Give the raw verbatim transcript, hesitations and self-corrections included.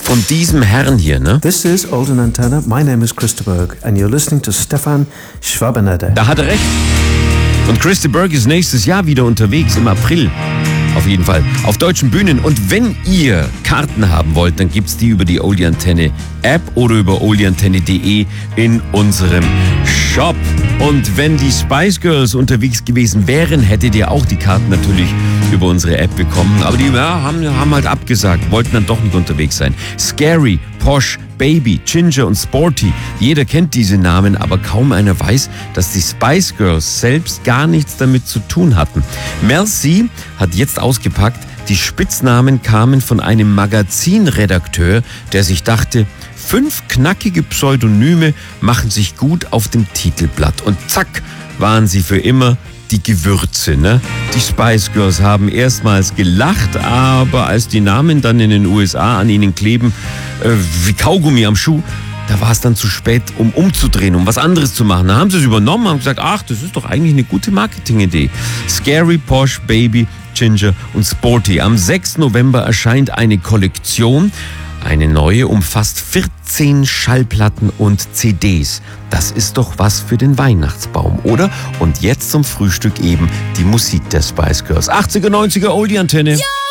Und diesem Herrn hier, ne? This is Olden Antenne. My name is Chris de Burgh and you're listening to Stefan Schwabeneder. Da hat er recht. Und Chris de Burgh ist nächstes Jahr wieder unterwegs, im April. Auf jeden Fall. Auf deutschen Bühnen. Und wenn ihr Karten haben wollt, dann gibt's die über die Oldie Antenne App oder über oldie antenne punkt de in unserem Shop. Und wenn die Spice Girls unterwegs gewesen wären, hättet ihr auch die Karten natürlich über unsere App bekommen. Aber die ja, haben, haben halt abgesagt, wollten dann doch nicht unterwegs sein. Scary, Posh, Baby, Ginger und Sporty. Jeder kennt diese Namen, aber kaum einer weiß, dass die Spice Girls selbst gar nichts damit zu tun hatten. Mel C hat jetzt ausgepackt, die Spitznamen kamen von einem Magazinredakteur, der sich dachte, fünf knackige Pseudonyme machen sich gut auf dem Titelblatt. Und zack, waren sie für immer die Gewürze, ne? Die Spice Girls haben erstmals gelacht, aber als die Namen dann in den U S A an ihnen kleben, äh, wie Kaugummi am Schuh, da war es dann zu spät, um umzudrehen, um was anderes zu machen. Da haben sie es übernommen, haben gesagt, ach, das ist doch eigentlich eine gute Marketingidee. Scary, Posh, Baby, Ginger und Sporty. Am sechsten November erscheint eine Kollektion. Eine neue umfasst vierzehn Schallplatten und C Ds. Das ist doch was für den Weihnachtsbaum, oder? Und jetzt zum Frühstück eben die Musik der Spice Girls. achtziger, neunziger Oldie Antenne. Ja!